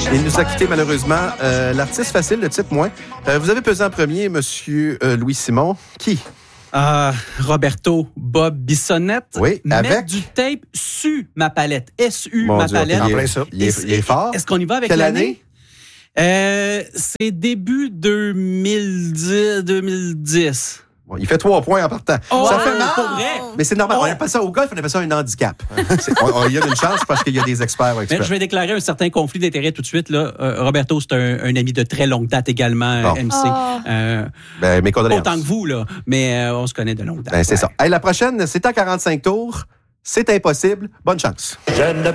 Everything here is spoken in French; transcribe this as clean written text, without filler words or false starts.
Il nous a quitté malheureusement. L'artiste facile, le type moins. Vous avez pesé en premier, Monsieur Louis Simon. Qui? Roberto Bob Bissonnette. Oui, avec mettre du tape sur ma palette. S-U, Mon ma Dieu, palette. ok, En plein ça. Il est fort. Est-ce qu'on y va avec Quelle l'année? C'est début 2010. Bon, il fait 3 points en partant. Oh, Ça fait mal. pour vrai? Mais c'est normal. Oh. On appelle ça au golf, on appelle ça un handicap. Il y a une chance parce qu'il y a des experts Mais experts. je vais déclarer un certain conflit d'intérêts tout de suite. Là. Roberto, c'est un ami de très longue date également, Bon. MC. Mes condoléances. Autant que vous, là. Mais on se connaît de longue date. Ben, c'est ça. Hey, la prochaine, c'est à 45 tours. C'est impossible. Bonne chance.